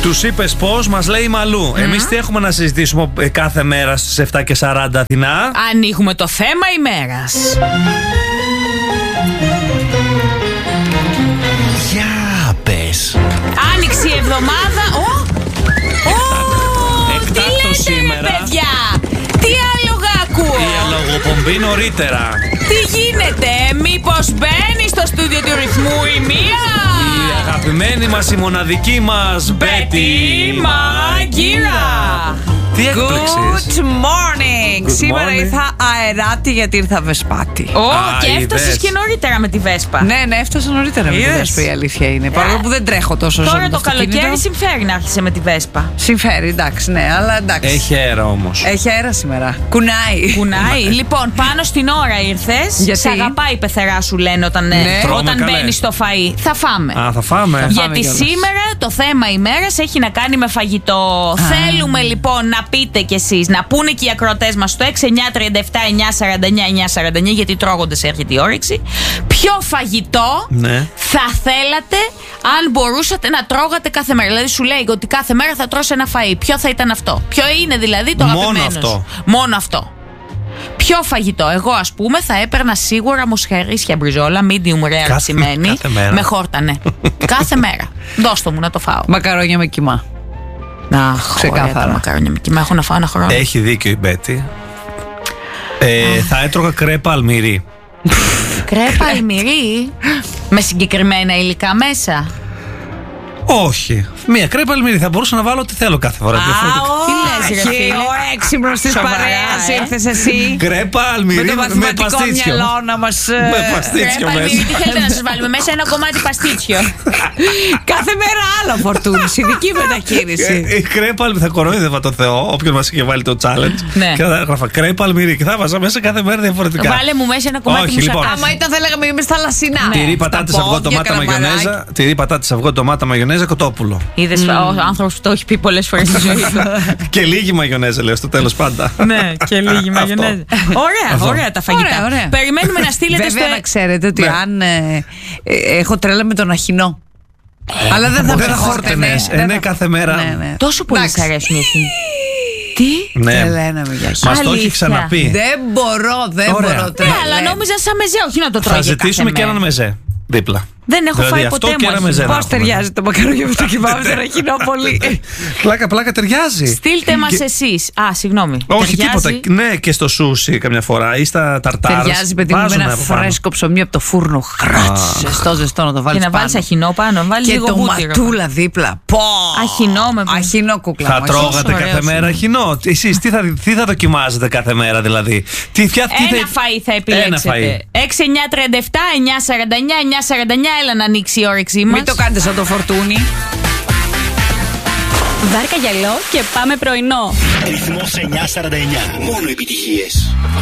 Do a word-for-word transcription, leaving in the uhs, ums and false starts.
Τους είπες πώς, μας λέει η Μαλού. Mm. Εμείς τι έχουμε να συζητήσουμε κάθε μέρα στις επτά και σαράντα Αθηνά? Ανοίγουμε το θέμα ημέρας. Για πες. Άνοιξε η εβδομάδα. Ω! Τι λέτε σήμερα, ρε παιδιά? Τι άλογα ακούω? Η αλογοπομπή νωρίτερα. Τι γίνεται? Μήπως μπαίνει στο στούντιο του ρυθμού η μία? Η αγαπημένη μας, η μοναδική μας Μπέτη Μαγκύρα. Τι έκπληξες? Good morning. Good Σήμερα morning. ήρθα αεράτη γιατί ήρθα βεσπάτη. Ω, Α, και είδες. έφτασες και νωρίτερα με τη Βέσπα. Ναι, ναι, έφτασα νωρίτερα με τη Είδες. Βέσπα, η αλήθεια είναι. Παρόλο που δεν τρέχω τόσο όσο Τώρα με το αυτοκίνητο. καλοκαίρι συμφέρει να άρχισε με τη Βέσπα. Συμφέρει, εντάξει, ναι, αλλά εντάξει. Έχει αέρα όμως. Έχει αέρα σήμερα. Κουνάει. Κουνάει. Λοιπόν, πάνω στην ώρα ήρθες. Γιατί? Σε αγαπάει η πεθερά σου, λένε όταν, ε, Ναι. Τρώμε, όταν καλέ. μπαίνει στο φαΐ. Θα φάμε. Α, θα φάμε. Θα Γιατί κιόλας. σήμερα το θέμα ημέρας έχει να κάνει με φαγητό. Θέλουμε λοιπόν να πείτε κι εσείς, να πούνε και οι ακροατές μας στο έξι εννιά τρία επτά εννιά σαράντα εννιά εννιά σαράντα εννιά, γιατί τρώγονται σε έρχεται η όρεξη. Ποιο φαγητό Ναι. θα θέλατε αν μπορούσατε να τρώγατε κάθε μέρα? Δηλαδή σου λέει ότι κάθε μέρα θα τρως ένα φαΐ. Ποιο θα ήταν αυτό? Ποιο είναι δηλαδή το Μόνο αγαπημένο αυτό. σου? Μόνο αυτό. Ποιο φαγητό? Εγώ, ας πούμε, θα έπαιρνα σίγουρα μοσχαρίσια μπριζόλα, medium rare Κάθε- ψημένη, κάθε μέρα. με χόρτα, ναι. Κάθε μέρα. Δώσ' το μου να το φάω. Μακαρόνια με κιμά. Να, ξεκάθαρα. ωραία τα μακαρόνια με κιμά. Έχω να φάω ένα χρόνο. Έχει δίκιο η Μπέτη. Ε, θα έτρωγα κρέπα αλμυρί. Κρέπα αλμυρί με συγκεκριμένα υλικά μέσα. Όχι. Μία κρέπα αλμυρί. Θα μπορούσα να βάλω ό,τι θέλω κάθε φορά. διαφορετικά. Τι λες, ρε φίλε? Ο έξυπνος της Σοβαρά, παρέας ε. ήρθες εσύ. Κρέπα Με αλμυρί το με, μαθηματικό παστίτσιο. μυαλό να μας... ε, Με παστίτσιο Κρέπα αλμυρί, μέσα. τι θέλετε να σας βάλουμε μέσα? Ένα κομμάτι παστίτσιο. Κάθε μέρα άλλο φορτούνης, ειδική μεταχείριση. Ε, Η κρέπα αλμυρί. Θα κοροϊδεύα το Θεό, όποιον μας είχε βάλει το challenge. Ναι. Και θα έγραφα κρέπα αλμυρί και θα βάζα μέσα κάθε μέρα διαφορετικά. Βάλε μου μέσα ένα κομμάτι Όχι, λοιπόν. μουσακά. Άμα ήταν θα λέγαμε εμείς τα λασινά. Τυρί, Στα πατάτες, πόδια, αυγό, ντομάτα, καλαμαράκι. μαγιονέζα. Τυρί, πατάτες, αυγό, ντομάτα, μαγιονέζα, κοτόπουλο. Είδες, ο άνθρωπος που το έχει πει πολλές φορές στη ζωή του. Και λίγη μαγιονέζα, λέω στο τέλος πάντα. Ναι, και λίγη μαγιονέζα. Ωραία, Αυτό. ωραία τα φαγητά. Ωραία, ωραία. Περιμένουμε να στείλετε στο. Βέβαια να ξέρετε ότι Ναι. αν ε, ε, έχω τρέλα με τον αχινό. Αλλά δεν θα Δεν με θα χόρτενε. χόρτενες. Ε, Δεν ναι, θα- κάθε μέρα. Ναι, ναι. Τόσο πολύ Εντάξει. σ' αρέσουν οι αχινοί. Τι? Ναι. Ελένα μου, γεια σου. Μας το έχει Αλήθεια. ξαναπεί. Δεν μπορώ, δεν Ωραία. μπορώ. Ναι, τρελαίνω. αλλά νόμιζα σαν μεζέ, όχι να το τρώγε Θα ζητήσουμε κάθε και μέρα. έναν μεζέ δίπλα. Δεν έχω Δηλαδή φάει αυτό ποτέ και μου ένα αχινό. μεζέ. Πώς ταιριάζει το μακαρόνι με το κιμά με τον αχινό πολύ. Πλάκα, πλάκα ταιριάζει. Στείλτε μας Και- εσείς. Α, συγγνώμη. Όχι, Ταιριάζει? τίποτα. Ναι, και στο σούσι καμιά φορά ή στα ταρτάρ. Ταιριάζει, παιδί μου, με ένα φρέσκο ψωμί από το φούρνο. Χράτ, ζεστό, ζεστό να το Και βάλεις να πάνω. βάλεις αχινό πάνω, να βάλεις Και λίγο το βούτυρο. ματούλα δίπλα. Πω! Αχινό με- Αχινό κούκλα. Θα μου, τρώγατε ωραίος κάθε μέρα είναι. αχινό. Εσείς τι θα, τι θα δοκιμάζετε κάθε μέρα δηλαδή? Τι, ποια, τι Ένα θα... φαΐ θα Ένα επιλέξετε. φαΐ. έξι εννιά τρία επτά εννιά σαράντα εννιά εννιά σαράντα εννιά, έλα να ανοίξει η όρεξή μας. Μην το κάνετε σαν το φορτούνι. Βάρκα γυαλό και πάμε πρωινό. Ρυθμός εννιακόσια σαράντα εννιά. Μόνο επιτυχίες.